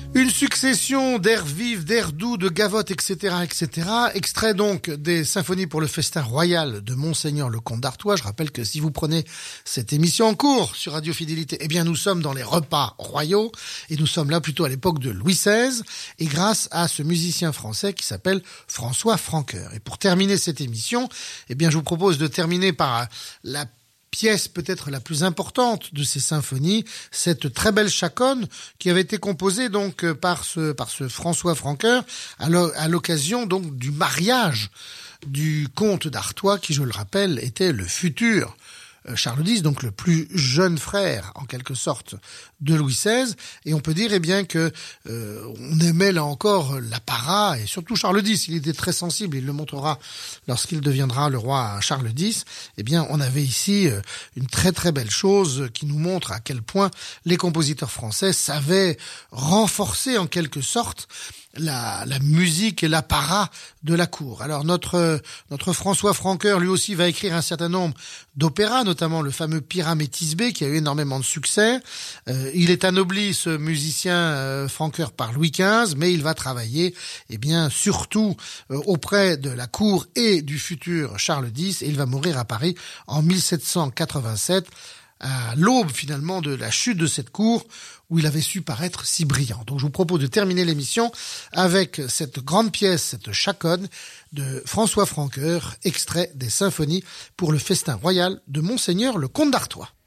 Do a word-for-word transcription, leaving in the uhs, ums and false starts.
Une succession d'airs vifs, d'airs doux, de gavottes, et cetera, et cetera. Extrait donc des symphonies pour le festin royal de Monseigneur le Comte d'Artois. Je rappelle que si vous prenez cette émission en cours sur Radio Fidélité, eh bien nous sommes dans les repas royaux et nous sommes là plutôt à l'époque de Louis seize et grâce à ce musicien français qui s'appelle François Francoeur. Et pour terminer cette émission, eh bien je vous propose de terminer par la pièce peut-être la plus importante de ces symphonies, cette très belle chaconne qui avait été composée donc par ce par ce François Francoeur à l'occasion donc du mariage du comte d'Artois qui, je le rappelle, était le futur Charles X, donc le plus jeune frère en quelque sorte de Louis seize, et on peut dire eh bien que euh, on aimait là encore l'apparat et surtout Charles X, il était très sensible, il le montrera lorsqu'il deviendra le roi Charles X. Eh bien, on avait ici euh, une très très belle chose qui nous montre à quel point les compositeurs français savaient renforcer en quelque sorte la, la musique et l'apparat de la cour. Alors notre notre François Francoeur, lui aussi, va écrire un certain nombre d'opéras, notamment le fameux Pyram et Thisbé, qui a eu énormément de succès. Euh, il est anobli, ce musicien euh, Francoeur, par Louis quinze, mais il va travailler, eh bien, surtout euh, auprès de la cour et du futur Charles X, et il va mourir à Paris en mille sept cent quatre-vingt-sept, à l'aube finalement de la chute de cette cour où il avait su paraître si brillant. Donc je vous propose de terminer l'émission avec cette grande pièce, cette chaconne de François Francoeur, extrait des symphonies pour le festin royal de Monseigneur le Comte d'Artois.